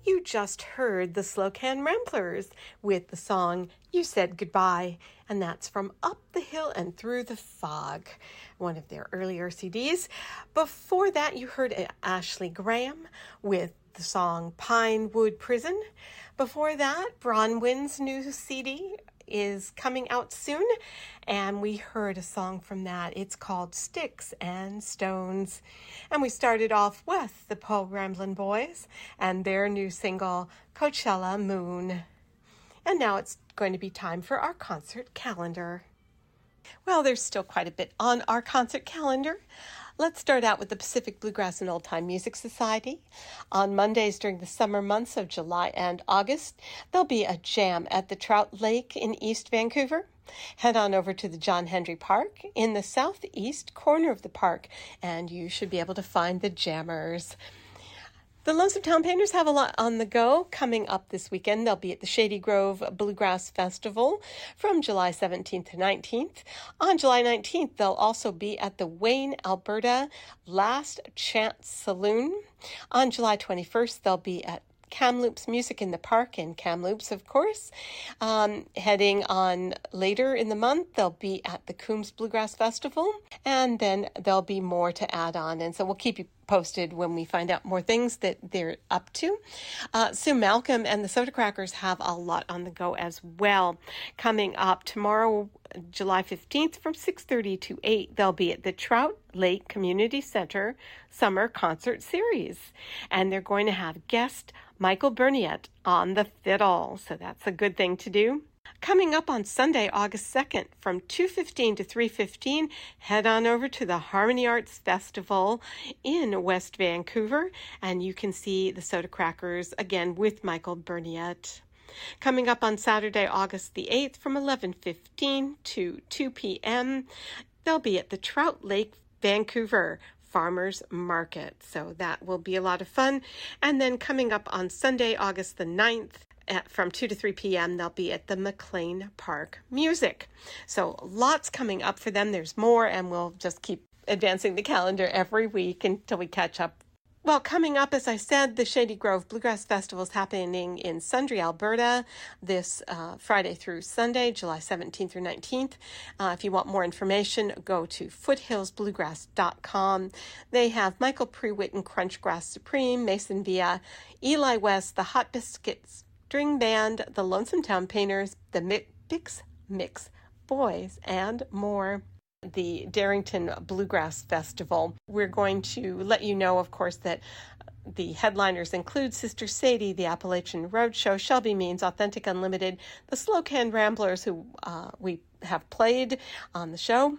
You just heard the Slocan Ramblers with the song You Said Goodbye, and that's from Up the Hill and Through the Fog, one of their earlier CDs. Before that, you heard Ashley Graham with the song Pinewood Prison. Before that, Bronwyn's new CD is coming out soon, and we heard a song from that. It's called Sticks and Stones. And we started off with the Paul Ramblin' Boys and their new single, Coachella Moon. And now it's going to be time for our concert calendar. Well, there's still quite a bit on our concert calendar. Let's start out with the Pacific Bluegrass and Old Time Music Society. On Mondays during the summer months of July and August, there'll be a jam at the Trout Lake in East Vancouver. Head on over to the John Hendry Park in the southeast corner of the park, and you should be able to find the jammers. The Lonesome Town Painters have a lot on the go coming up this weekend. They'll be at the Shady Grove Bluegrass Festival from July 17th to 19th. On July 19th, they'll also be at the Wayne, Alberta Last Chance Saloon. On July 21st, they'll be at Kamloops Music in the Park in Kamloops, of course. Heading on later in the month, they'll be at the Coombs Bluegrass Festival, and then there'll be more to add on. And so we'll keep you posted when we find out more things that they're up to. Sue Malcolm and the Soda Crackers have a lot on the go as well. Coming up tomorrow, July 15th from 6:30 to 8, they'll be at the Trout Lake Community Center Summer Concert Series. And they're going to have guest Michael Berniette on the fiddle. So that's a good thing to do. Coming up on Sunday, August 2nd, from 2:15 to 3:15, head on over to the Harmony Arts Festival in West Vancouver, and you can see the Soda Crackers again with Michael Berniette. Coming up on Saturday, August the 8th, from 11:15 to 2 p.m., they'll be at the Trout Lake Vancouver Farmers Market. So that will be a lot of fun. And then coming up on Sunday, August the 9th, from 2 to 3 p.m., they'll be at the McLean Park Music. So lots coming up for them. There's more, and we'll just keep advancing the calendar every week until we catch up. Well, coming up, as I said, the Shady Grove Bluegrass Festival is happening in Sundre, Alberta, this Friday through Sunday, July 17th through 19th. If you want more information, go to foothillsbluegrass.com. They have Michael Prewitt and Crunchgrass Supreme, Mason Villa, Eli West, the Hot Biscuits String Band, the Lonesome Town Painters, the Mix Boys, and more. The Darrington Bluegrass Festival. We're going to let you know, of course, that the headliners include Sister Sadie, the Appalachian Roadshow, Shelby Means, Authentic Unlimited, the Slocan Ramblers, who we have played on the show.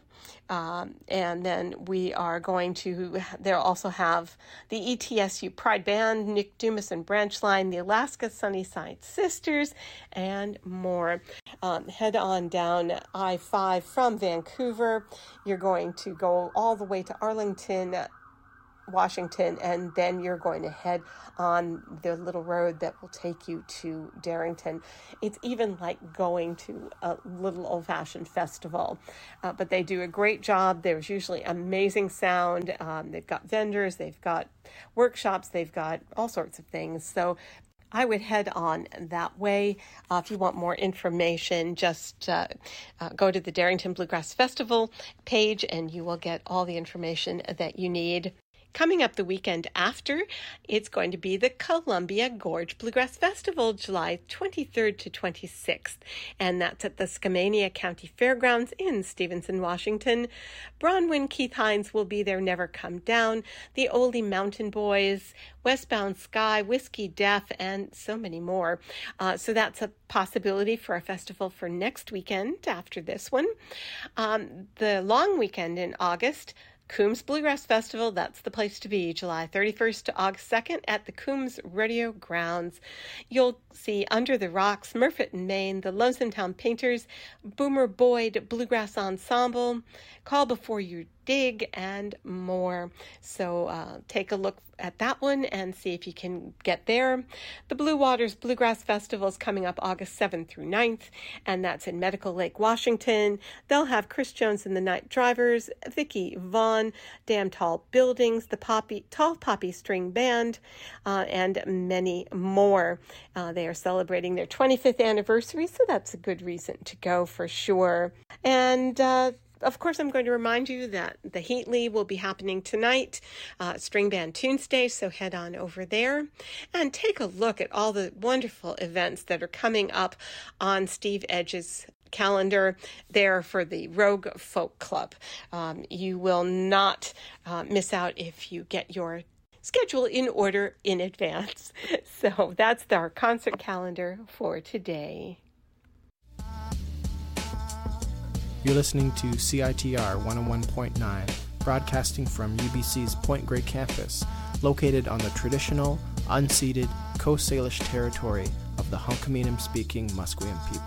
And then we are going to, they'll also have the ETSU Pride Band, Nick Dumas and Branchline, the Alaska Sunnyside Sisters, and more. Head on down I-5 from Vancouver. You're going to go all the way to Arlington, Washington, and then you're going to head on the little road that will take you to Darrington. It's even like going to a little old-fashioned festival, but they do a great job. There's usually amazing sound. They've got vendors, they've got workshops, they've got all sorts of things. So I would head on that way. If you want more information, just go to the Darrington Bluegrass Festival page and you will get all the information that you need. Coming up the weekend after, it's going to be the Columbia Gorge Bluegrass Festival, July 23rd to 26th, and that's at the Skamania County Fairgrounds in Stevenson, Washington. Bronwyn Keith Hines will be there, Never Come Down, the Oldie Mountain Boys, Westbound Sky, Whiskey Deaf, and so many more. So that's a possibility for a festival for next weekend after this one. The long weekend in August, Coombs Bluegrass Festival, that's the place to be, July 31st to August 2nd at the Coombs Rodeo Grounds. You'll see Under the Rocks, Murfitt and Maine, the Lonesome Town Painters, Boomer Boyd Bluegrass Ensemble, Call Before You Dig, and more. So take a look at that one and see if you can get there. The Blue Waters Bluegrass Festival is coming up August 7th through 9th, and that's in Medical Lake, Washington. They'll have Chris Jones and the Night Drivers, Vicki Vaughn, Damn Tall Buildings, the Tall Poppy String Band, and many more. They are celebrating their 25th anniversary, so that's a good reason to go for sure. And of course, I'm going to remind you that the Heatley will be happening tonight, String Band Tuesday, so head on over there and take a look at all the wonderful events that are coming up on Steve Edge's calendar there for the Rogue Folk Club. You will not miss out if you get your schedule in order in advance. So that's our concert calendar for today. You're listening to CITR 101.9, broadcasting from UBC's Point Grey campus, located on the traditional, unceded Coast Salish territory of the Hunkaminam-speaking Musqueam people.